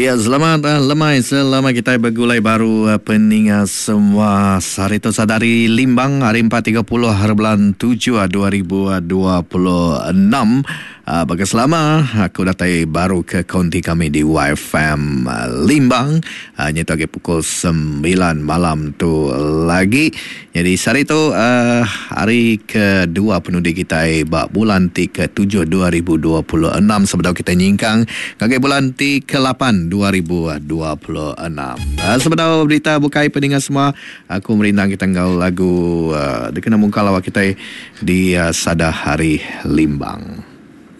Ya, selamat lemai. Selamat kita bergulai baru peningat semua. Hari itu sadari Limbang hari 4.30 hari bulan 7 2026. Bagi selama aku datang baru ke konti kami di YFM Limbang. Hanya tu pukul 9 malam tu lagi. Jadi hari itu hari kedua penundi kita bulan ke-7 2026 sebelum kita nyingkang kaki bulan ke-8 2026. Sebenarnya berita bukai pendengar semua, aku merindang kita ngau lagu dikenal muka lawak kita di Sada Hari Limbang.